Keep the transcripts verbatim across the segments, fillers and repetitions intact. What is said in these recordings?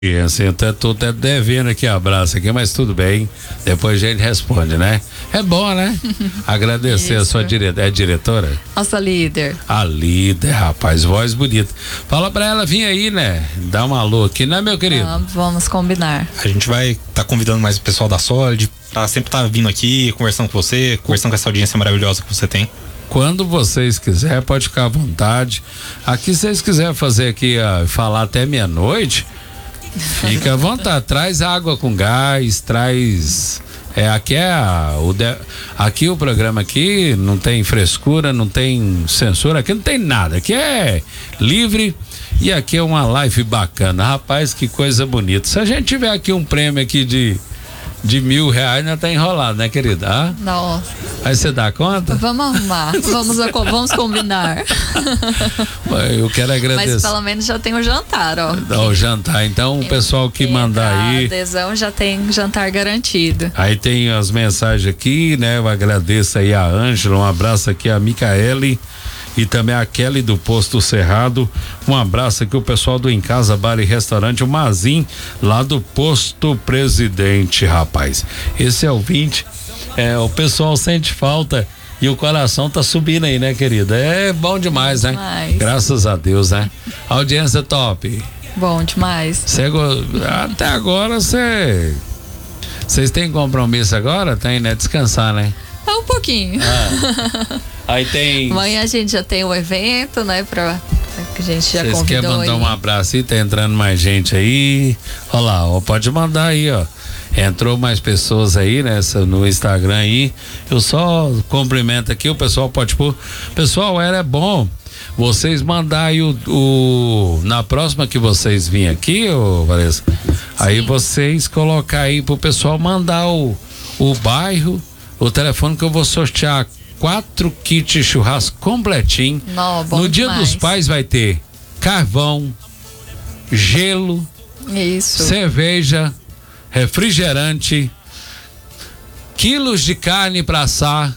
Assim, eu tô até devendo aqui abraço aqui, mas tudo bem. Depois a gente responde, né? É bom, né? Agradecer a sua diretora. É diretora? Nossa líder. A líder, rapaz, voz bonita. Fala pra ela vir aí, né? Dá um alô aqui, né, meu querido? Ah, vamos combinar. A gente vai estar tá convidando mais o pessoal da Solid pra sempre estar tá vindo aqui, conversando com você, conversando com essa audiência maravilhosa que você tem. Quando vocês quiserem, pode ficar à vontade. Aqui, se vocês quiserem fazer aqui, uh, falar até meia-noite, fica à vontade. Traz água com gás, traz. É, aqui é a, o de, aqui o programa aqui não tem frescura, não tem censura, aqui não tem nada. Aqui é livre e aqui é uma live bacana. Rapaz, que coisa bonita. Se a gente tiver aqui um prêmio aqui de de mil reais, ainda tá enrolado, né, querida? Ah? Nossa. Aí você dá conta? Vamos arrumar, vamos, vamos combinar. Eu quero agradecer. Mas pelo menos já tem o jantar, ó. O jantar, então o pessoal que mandar aí. A adesão já tem jantar garantido. Aí tem as mensagens aqui, né? Eu agradeço aí a Ângela, um abraço aqui a Micaele e também a Kelly do Posto Cerrado. Um abraço aqui o pessoal do Em Casa Bar e Restaurante, o Mazin, lá do Posto Presidente, rapaz. Esse é o vinte. É, o pessoal sente falta e o coração tá subindo aí, né, querida? É bom demais, né? Demais. Graças a Deus, né? Audiência top. Bom demais. Cê, até agora você. Vocês têm compromisso agora? Tem, né? Descansar, né? É um pouquinho. Ah. Aí tem. Amanhã a gente já tem o evento, né? Pra, que a gente já Vocês convidou. Vocês querem mandar aí. um abraço aí? Tá entrando mais gente aí. Olha lá, ó, pode mandar aí, ó. Entrou mais pessoas aí nessa, no Instagram aí. Eu só cumprimento aqui, o pessoal pode pôr. Pessoal, era bom vocês mandarem o, o. Na próxima que vocês virem aqui, ô Vanessa, aí vocês colocar aí pro pessoal mandar o, o bairro, o telefone que eu vou sortear quatro kits churrasco completinho. Não, bom no Dia demais. dos Pais vai ter carvão, gelo, isso, cerveja, refrigerante, quilos de carne para assar.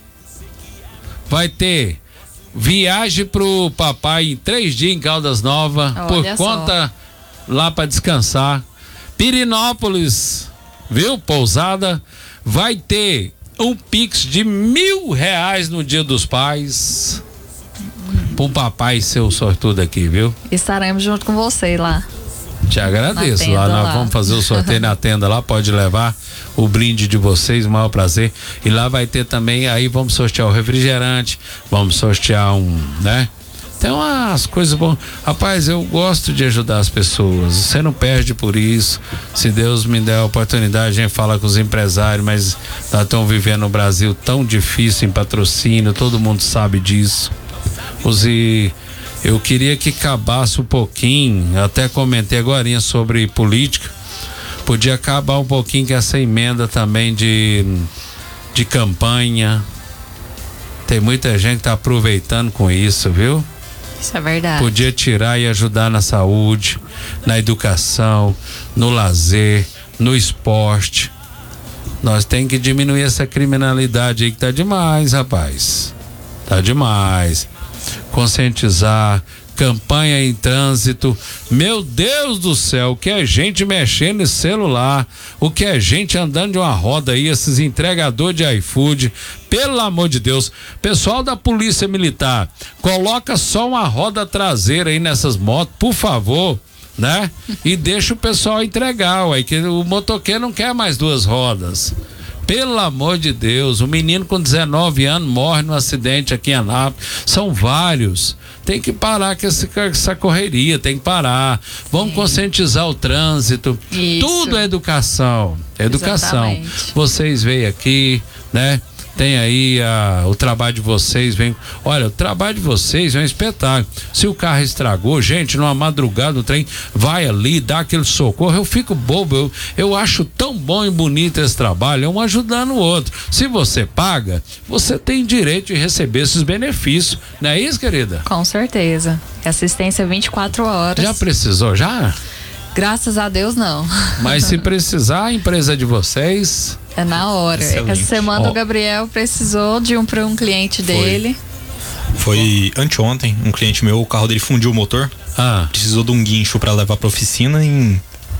Vai ter viagem pro papai em três dias em Caldas Novas, olha por só. conta lá para descansar. Pirinópolis, viu? Pousada. Vai ter um pix de mil reais no Dia dos Pais. Pro papai ser o sortudo aqui, viu? Estaremos junto com você lá. Te agradeço. Tenda, lá nós lá. vamos fazer o sorteio na tenda lá, pode levar o brinde de vocês, o maior prazer. E lá vai ter também, aí vamos sortear o refrigerante, vamos sortear um, né? Tem umas coisas boas. Rapaz, eu gosto de ajudar as pessoas. Você não perde por isso. Se Deus me der a oportunidade, a gente fala com os empresários, mas nós estamos vivendo um Brasil tão difícil em patrocínio, todo mundo sabe disso. Os e eu queria que acabasse um pouquinho, até comentei agorinha sobre política, podia acabar um pouquinho com essa emenda também de, de campanha. Tem muita gente que tá aproveitando com isso, viu? Isso é verdade. Podia tirar e ajudar na saúde, na educação, no lazer, no esporte. Nós tem que diminuir essa criminalidade aí que tá demais, rapaz. Tá demais. Conscientizar, campanha em trânsito. Meu Deus do céu, o que é gente mexendo no celular, o que é gente andando de uma roda aí, esses entregadores de iFood, pelo amor de Deus. Pessoal da Polícia Militar, coloca só uma roda traseira aí nessas motos, por favor, né? E deixa o pessoal entregar, ué, que o motoqueiro não quer mais duas rodas. Pelo amor de Deus, um menino com dezenove anos morre num acidente aqui em Anápolis. São vários. Tem que parar com essa, essa correria, tem que parar. Vamos é. conscientizar o trânsito. Isso. Tudo é educação. Educação. Exatamente. Vocês veem aqui, né? Tem aí a, o trabalho de vocês, vem. Olha, o trabalho de vocês é um espetáculo. Se o carro estragou, gente, numa madrugada o trem vai ali, dá aquele socorro. Eu fico bobo, eu, eu acho tão bom e bonito esse trabalho, é um ajudando o outro. Se você paga, você tem direito de receber esses benefícios, não é isso, querida? Com certeza. Assistência vinte e quatro horas. Já precisou, já? Graças a Deus, não. Mas se precisar, a empresa de vocês... É na hora. Excelente. Essa semana oh. o Gabriel precisou de um para um cliente dele. Foi anteontem, um cliente meu, o carro dele fundiu o motor. Ah. Precisou de um guincho para levar pra oficina. Em